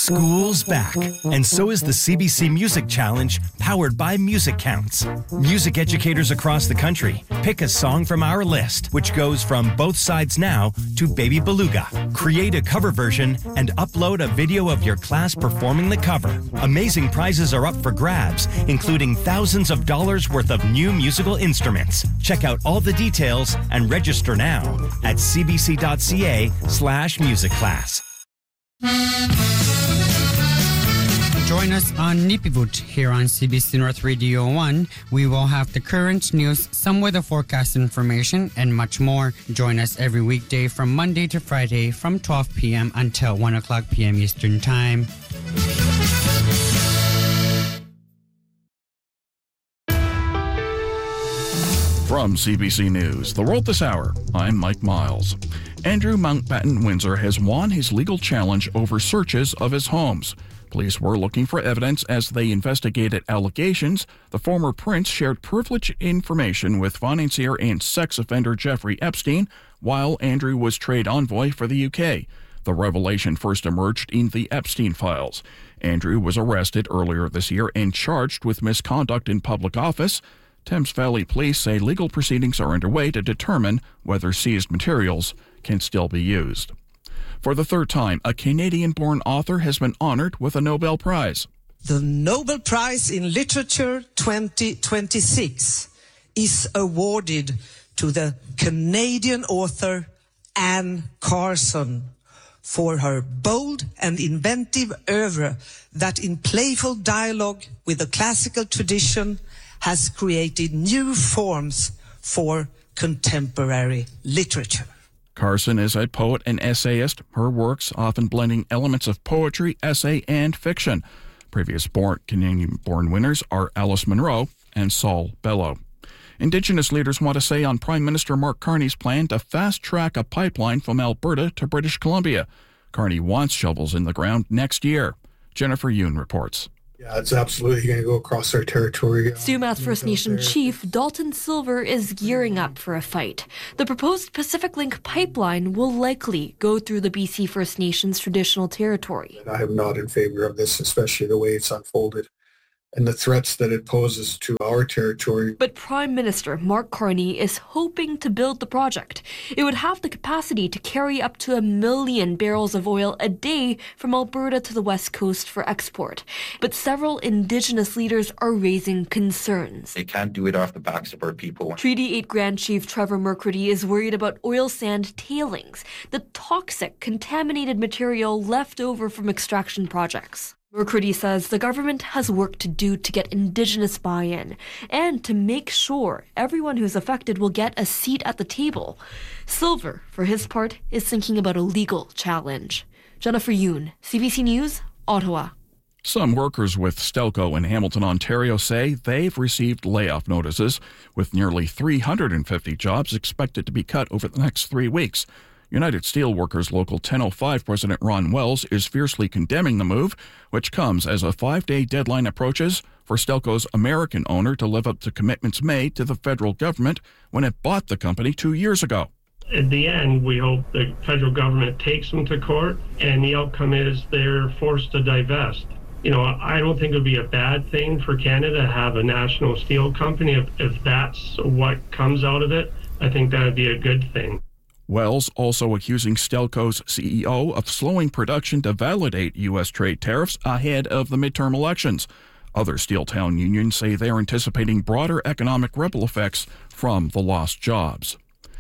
School's back, and so is the CBC Music Challenge, powered by Music Counts. Music educators across the country pick a song from our list, which goes from Both Sides Now to Baby Beluga. Create a cover version and upload a video of your class performing the cover. Amazing prizes are up for grabs, including thousands of dollars worth of new musical instruments. Check out all the details and register now at cbc.ca/musicclass. Join us on Nipivut here on CBC North Radio 1. We will have the current news, some weather forecast information, and much more. Join us every weekday from Monday to Friday from 12 p.m. until 1 o'clock p.m. Eastern Time. From CBC News, The World This Hour, I'm Mike Miles. Andrew Mountbatten Windsor has won his legal challenge over searches of his homes. Police were looking for evidence as they investigated allegations the former prince shared privileged information with financier and sex offender Jeffrey Epstein while Andrew was trade envoy for the UK. The revelation first emerged in the Epstein files. Andrew was arrested earlier this year and charged with misconduct in public office. Thames Valley Police say legal proceedings are underway to determine whether seized materials can still be used. For the third time, a Canadian-born author has been honored with a Nobel Prize. The Nobel Prize in Literature 2026 is awarded to the Canadian author Anne Carson for her bold and inventive oeuvre that in playful dialogue with the classical tradition has created new forms for contemporary literature. Carson is a poet and essayist, her works often blending elements of poetry, essay, and fiction. Previous Canadian-born winners are Alice Munro and Saul Bellow. Indigenous leaders want to say on Prime Minister Mark Carney's plan to fast-track a pipeline from Alberta to British Columbia. Carney wants shovels in the ground next year. Jennifer Yoon reports. Yeah, it's absolutely going to go across our territory. Sumas First Nation Chief Dalton Silver is gearing up for a fight. The proposed Pacific Link pipeline will likely go through the BC First Nations traditional territory. I am not in favor of this, especially the way it's unfolded and the threats that it poses to our territory. But Prime Minister Mark Carney is hoping to build the project. It would have the capacity to carry up to 1 million barrels of oil a day from Alberta to the west coast for export. But several Indigenous leaders are raising concerns. They can't do it off the backs of our people. Treaty 8 Grand Chief Trevor McCurdy is worried about oil sand tailings, the toxic, contaminated material left over from extraction projects. McCurdy says the government has work to do to get Indigenous buy-in and to make sure everyone who's affected will get a seat at the table. Silver, for his part, is thinking about a legal challenge. Jennifer Yoon, CBC News, Ottawa. Some workers with Stelco in Hamilton, Ontario say they've received layoff notices, with nearly 350 jobs expected to be cut over the next 3 weeks. United Steelworkers Local 1005 President Ron Wells is fiercely condemning the move, which comes as a 5-day deadline approaches for Stelco's American owner to live up to commitments made to the federal government when it bought the company 2 years ago. At the end, we hope the federal government takes them to court, and the outcome is they're forced to divest. You know, I don't think it would be a bad thing for Canada to have a national steel company. If that's what comes out of it, I think that would be a good thing. Wells also accusing Stelco's CEO of slowing production to validate U.S. trade tariffs ahead of the midterm elections. Other Steeltown unions say they're anticipating broader economic ripple effects from the lost jobs.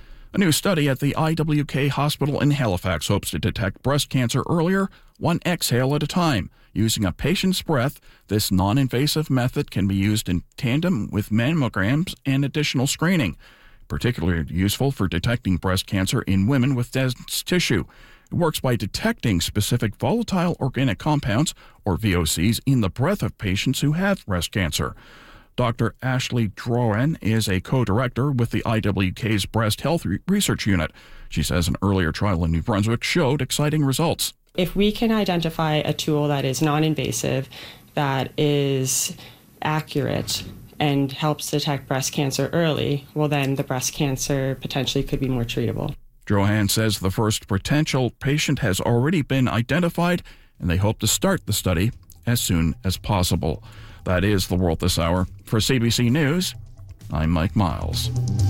A new study at the IWK Hospital in Halifax hopes to detect breast cancer earlier, one exhale at a time. Using a patient's breath, this non-invasive method can be used in tandem with mammograms and additional screening. Particularly useful for detecting breast cancer in women with dense tissue. It works by detecting specific volatile organic compounds, or VOCs, in the breath of patients who have breast cancer. Dr. Ashley Drohan is a co-director with the IWK's Breast Health Research Unit. She says an earlier trial in New Brunswick showed exciting results. If we can identify a tool that is non-invasive, that is accurate, and helps detect breast cancer early, well then the breast cancer potentially could be more treatable. Drohan says the first potential patient has already been identified and they hope to start the study as soon as possible. That is The World This Hour. For CBC News, I'm Mike Miles.